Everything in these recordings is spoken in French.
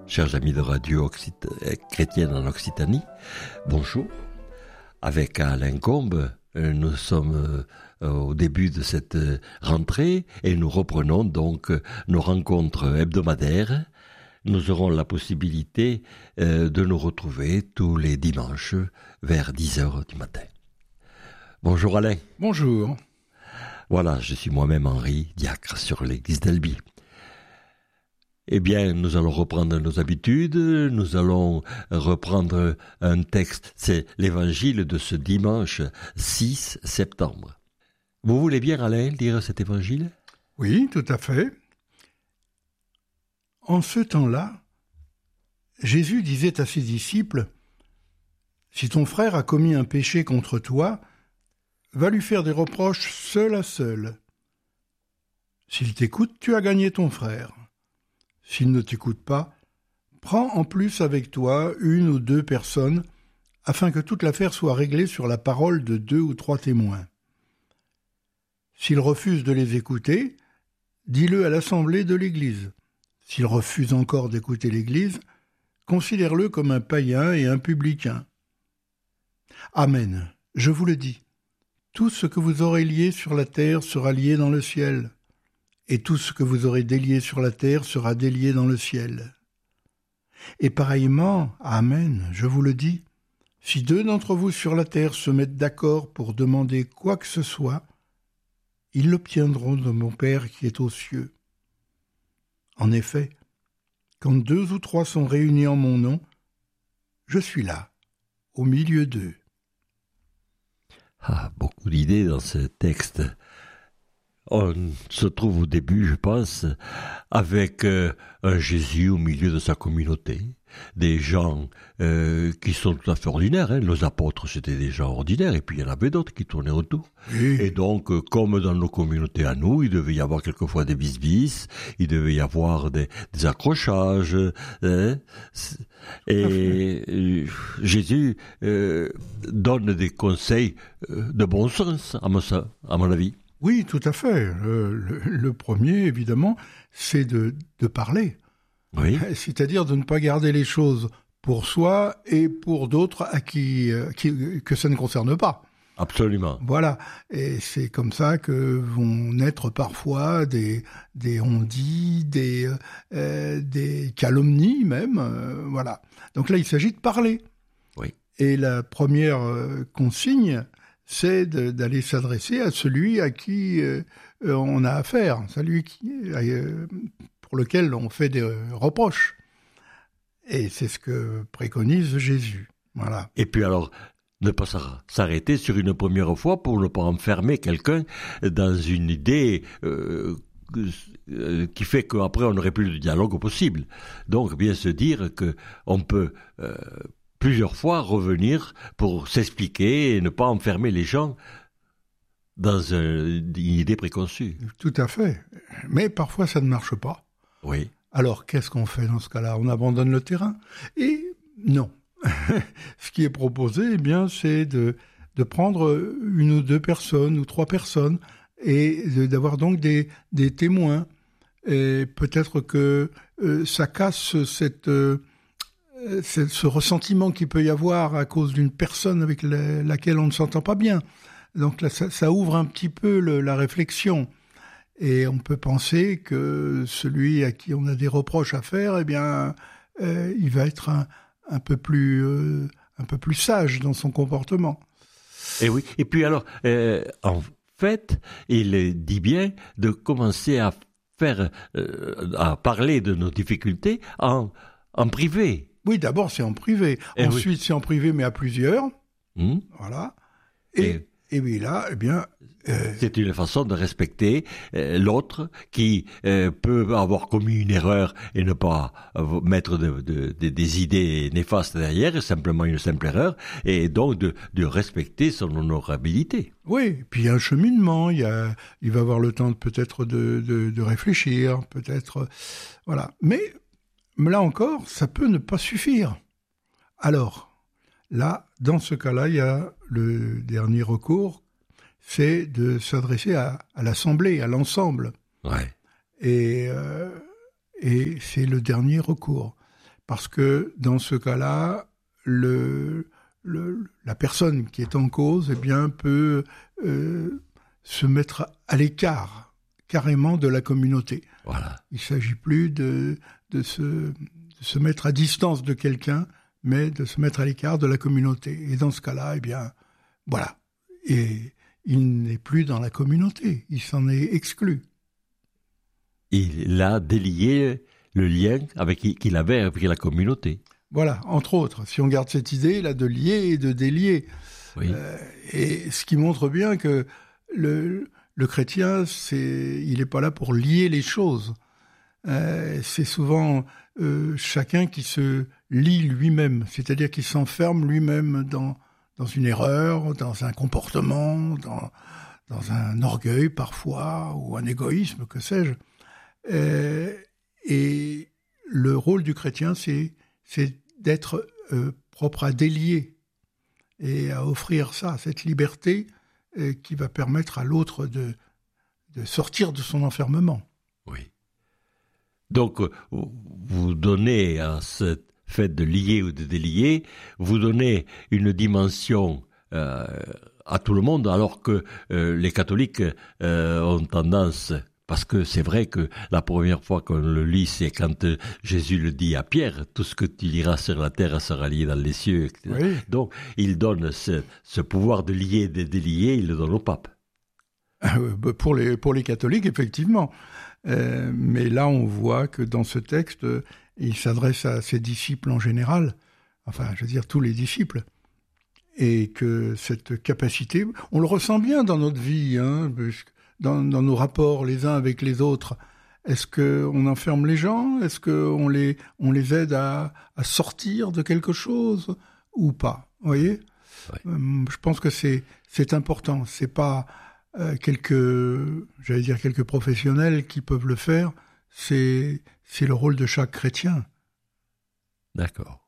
chers amis de Radio Chrétienne en Occitanie, bonjour. Avec Alain Combe, nous sommes au début de cette rentrée et nous reprenons donc nos rencontres hebdomadaires. Nous aurons la possibilité de nous retrouver tous les dimanches vers 10h du matin. Bonjour Alain. Bonjour. Voilà, je suis moi-même Henri, diacre sur l'église d'Albi. Eh bien, nous allons reprendre nos habitudes, nous allons reprendre un texte, c'est l'évangile de ce dimanche 6 septembre. Vous voulez bien, Alain, lire cet évangile ? Oui, tout à fait. En ce temps-là, Jésus disait à ses disciples : « Si ton frère a commis un péché contre toi, va lui faire des reproches seul à seul. S'il t'écoute, tu as gagné ton frère. S'il ne t'écoute pas, prends en plus avec toi 1 ou 2 personnes, afin que toute l'affaire soit réglée sur la parole de 2 ou 3 témoins. S'il refuse de les écouter, dis-le à l'assemblée de l'Église. S'il refuse encore d'écouter l'Église, considère-le comme un païen et un publicain. Amen, je vous le dis, tout ce que vous aurez lié sur la terre sera lié dans le ciel, et tout ce que vous aurez délié sur la terre sera délié dans le ciel. Et pareillement, amen, je vous le dis, si 2 d'entre vous sur la terre se mettent d'accord pour demander quoi que ce soit, ils l'obtiendront de mon Père qui est aux cieux. En effet, quand 2 ou 3 sont réunis en mon nom, je suis là, au milieu d'eux. » Ah, beaucoup d'idées dans ce texte. On se trouve au début, je pense, avec un Jésus au milieu de sa communauté, des gens qui sont tout à fait ordinaires. Nos apôtres, c'était des gens ordinaires, et puis il y en avait d'autres qui tournaient autour. Oui. Et donc, comme dans nos communautés à nous, il devait y avoir quelquefois des bis-bis, il devait y avoir des accrochages. Et Jésus donne des conseils de bon sens, à mon avis. Oui, tout à fait. Le premier, évidemment, c'est de parler. Oui. C'est-à-dire de ne pas garder les choses pour soi et pour d'autres à qui que ça ne concerne pas. Absolument. Voilà. Et c'est comme ça que vont naître parfois des on-dit, des calomnies même. Voilà. Donc là, il s'agit de parler. Oui. Et la première consigne, c'est d'aller s'adresser à celui à qui on a affaire, celui pour lequel on fait des reproches. Et c'est ce que préconise Jésus. Voilà. Et puis alors, ne pas s'arrêter sur une première fois pour ne pas enfermer quelqu'un dans une idée qui fait qu'après on n'aurait plus de dialogue possible. Donc bien se dire qu'on peut plusieurs fois revenir pour s'expliquer et ne pas enfermer les gens dans une idée préconçue. Tout à fait. Mais parfois ça ne marche pas. Oui. Alors qu'est-ce qu'on fait dans ce cas-là ? On abandonne le terrain ? Et non. Ce qui est proposé, eh bien, c'est de prendre 1 ou 2 personnes ou 3 personnes et d'avoir donc des témoins. Et peut-être que ça casse ce ressentiment qu'il peut y avoir à cause d'une personne avec laquelle on ne s'entend pas bien. Donc là, ça ouvre un petit peu la réflexion. Et on peut penser que celui à qui on a des reproches à faire, eh bien, il va être un peu plus sage dans son comportement. Et oui. Et puis alors, en fait, il dit bien de commencer à parler de nos difficultés en privé. Oui, d'abord c'est en privé. Ensuite c'est en privé, mais à plusieurs. Voilà. Et oui, là, eh bien... C'est une façon de respecter l'autre qui peut avoir commis une erreur et ne pas mettre des idées néfastes derrière, simplement une simple erreur, et donc de respecter son honorabilité. Oui, puis il y a un cheminement, il va avoir le temps peut-être de réfléchir, peut-être... voilà. Mais là encore, ça peut ne pas suffire. Alors, là, dans ce cas-là, il y a le dernier recours, c'est de s'adresser à l'Assemblée, à l'ensemble. Ouais. Et c'est le dernier recours. parce que dans ce cas-là, la personne qui est en cause, peut se mettre à l'écart carrément de la communauté. Voilà. Il ne s'agit plus de se mettre à distance de quelqu'un, mais de se mettre à l'écart de la communauté. Et dans ce cas-là, voilà. Et il n'est plus dans la communauté, il s'en est exclu. Il a délié le lien qu'il avait avec la communauté. Voilà, entre autres, si on garde cette idée là de lier et de délier. Oui. Et ce qui montre bien que le chrétien, il n'est pas là pour lier les choses. C'est souvent chacun qui se lie lui-même, c'est-à-dire qu'il s'enferme lui-même dans une erreur, dans un comportement, dans un orgueil parfois, ou un égoïsme, que sais-je. Et le rôle du chrétien, c'est d'être propre à délier et à offrir cette liberté qui va permettre à l'autre de sortir de son enfermement. Oui. Donc, vous donnez à ce fait de lier ou de délier, vous donnez une dimension à tout le monde, alors que les catholiques ont tendance... Parce que c'est vrai que la première fois qu'on le lit, c'est quand Jésus le dit à Pierre, tout ce que tu liras sur la terre sera lié dans les cieux, etc. Oui. Donc, il donne ce pouvoir de lier et de délier, il le donne au pape. Pour les catholiques, effectivement. Mais là, on voit que dans ce texte, il s'adresse à ses disciples en général, enfin, je veux dire, tous les disciples. Et que cette capacité, on le ressent bien dans notre vie, dans nos rapports les uns avec les autres. Est-ce qu'on enferme les gens ? Est-ce qu'on les aide à sortir de quelque chose ou pas ? Vous voyez ? Oui. Je pense que c'est important. C'est pas quelques professionnels qui peuvent le faire. C'est le rôle de chaque chrétien. D'accord.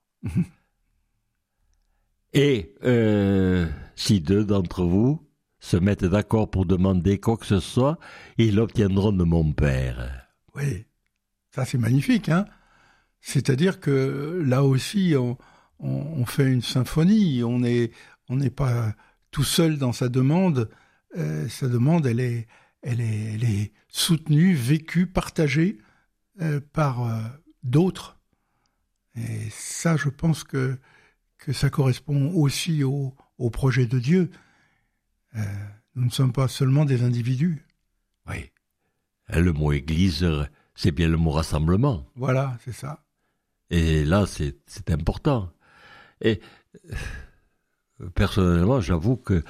Et si deux d'entre vous se mettent d'accord pour demander quoi que ce soit, ils l'obtiendront de mon Père. Oui, ça c'est magnifique, hein. C'est-à-dire que là aussi, on fait une symphonie, on n'est pas tout seul dans sa demande. Sa demande, elle est soutenue, vécue, partagée par d'autres. Et ça, je pense que ça correspond aussi au projet de Dieu. Nous ne sommes pas seulement des individus. Oui. Le mot église, c'est bien le mot rassemblement. Voilà, c'est ça. Et là, c'est important. Et personnellement, j'avoue que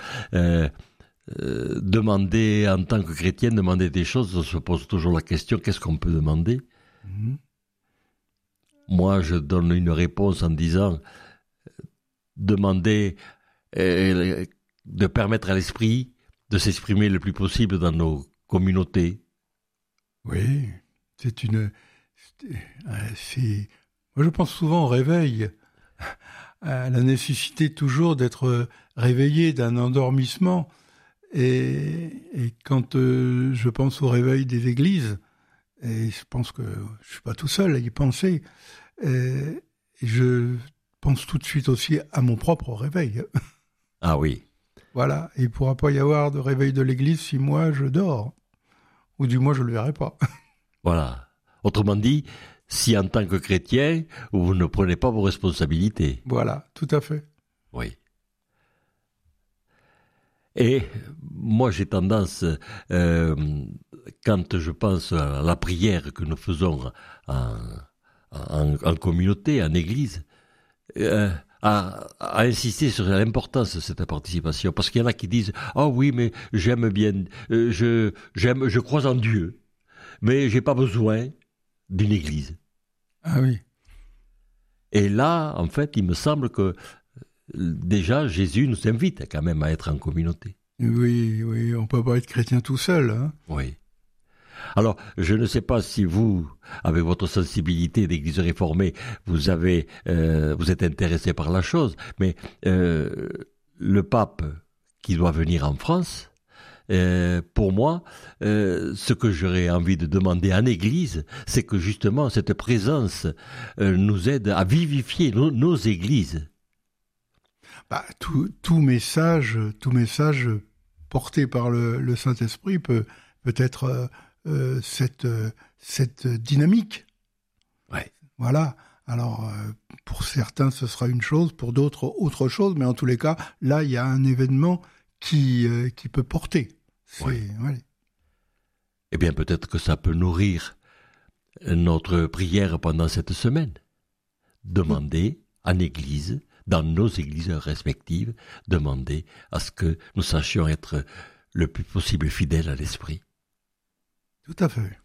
demander, en tant que chrétien, demander des choses, on se pose toujours la question, qu'est-ce qu'on peut demander ? Moi, je donne une réponse en disant, demander de permettre à l'esprit de s'exprimer le plus possible dans nos communautés. Oui, moi je pense souvent au réveil, à la nécessité toujours d'être réveillé d'un endormissement. Et quand je pense au réveil des églises, et je pense que je suis pas tout seul à y penser, je pense tout de suite aussi à mon propre réveil. Ah oui. Voilà, il ne pourra pas y avoir de réveil de l'église si moi je dors, ou du moins je ne le verrai pas. Voilà. Autrement dit, si en tant que chrétien, vous ne prenez pas vos responsabilités. Voilà, tout à fait. Oui. Et moi j'ai tendance, quand je pense à la prière que nous faisons en communauté, en église, à insister sur l'importance de cette participation, parce qu'il y en a qui disent « Ah oui, mais j'aime bien, je crois en Dieu, mais j'ai pas besoin d'une église. » Ah oui. Et là, en fait, il me semble que déjà Jésus nous invite quand même à être en communauté. Oui, on peut pas être chrétien tout seul, hein. Oui. Alors, je ne sais pas si vous, avec votre sensibilité d'église réformée, vous êtes intéressé par la chose, mais le pape qui doit venir en France, Pour moi, ce que j'aurais envie de demander en Église, c'est que justement cette présence nous aide à vivifier nos églises. Tout message porté par le Saint-Esprit peut être cette dynamique. Ouais. Voilà. Alors, pour certains, ce sera une chose, pour d'autres, autre chose, mais en tous les cas, là, il y a un événement qui peut porter. Ouais. Ouais. Eh bien, peut-être que ça peut nourrir notre prière pendant cette semaine. Demander en Église, dans nos églises respectives, demander à ce que nous sachions être le plus possible fidèles à l'Esprit. Tout à fait.